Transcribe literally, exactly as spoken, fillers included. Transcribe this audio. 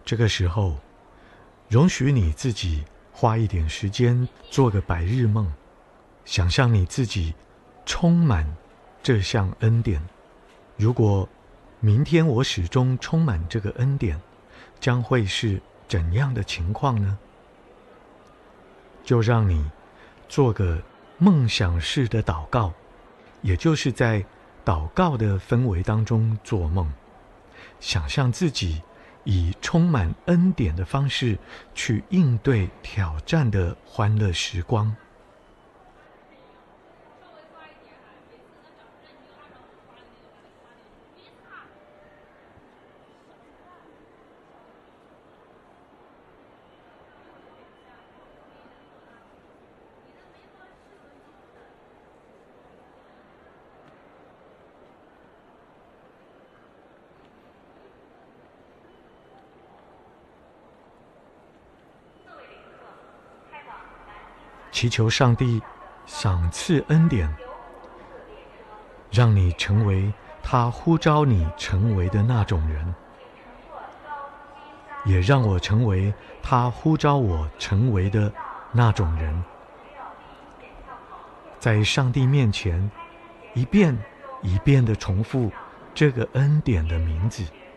这个时候，容许你自己花一点时间做个白日梦，想象你自己充满这项恩典。如果明天我始终充满这个恩典，将会是怎样的情况呢？就让你做个梦想式的祷告，也就是在祷告的氛围当中做梦，想象自己以充满恩典的方式去应对挑战的欢乐时光。祈求上帝赏赐恩典，让你成为他呼召你成为的那种人，也让我成为他呼召我成为的那种人。在上帝面前一遍一遍地重复这个恩典的名字。